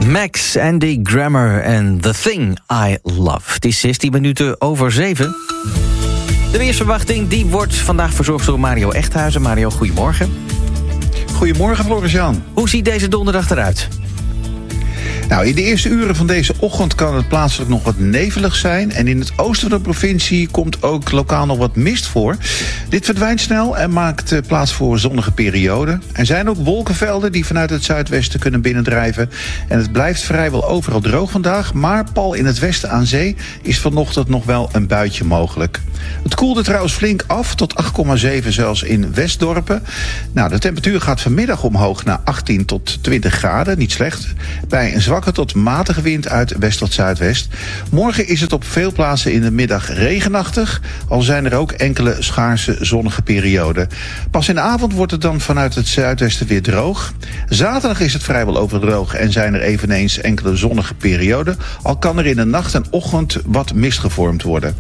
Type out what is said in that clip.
Max, Andy Grammer en The Thing I Love. Het is 16 minuten over 7. De weersverwachting die wordt vandaag verzorgd door Mario Echthuizen. Mario, goedemorgen. Goedemorgen, Floris-Jan. Hoe ziet deze donderdag eruit? Nou, in de eerste uren van deze ochtend kan het plaatselijk nog wat nevelig zijn. En in het oosten van de provincie komt ook lokaal nog wat mist voor. Dit verdwijnt snel en maakt plaats voor zonnige perioden. Er zijn ook wolkenvelden die vanuit het zuidwesten kunnen binnendrijven. En het blijft vrijwel overal droog vandaag. Maar pal in het westen aan zee is vanochtend nog wel een buitje mogelijk. Het koelde trouwens flink af tot 8,7 zelfs in Westdorpen. Nou, de temperatuur gaat vanmiddag omhoog naar 18 tot 20 graden. Niet slecht. Bij een zwakke tot matige wind uit west tot zuidwest. Morgen is het op veel plaatsen in de middag regenachtig. Al zijn er ook enkele schaarse zonnige perioden. Pas in de avond wordt het dan vanuit het zuidwesten weer droog. Zaterdag is het vrijwel overdroog en zijn er eveneens enkele zonnige perioden. Al kan er in de nacht en ochtend wat mist gevormd worden.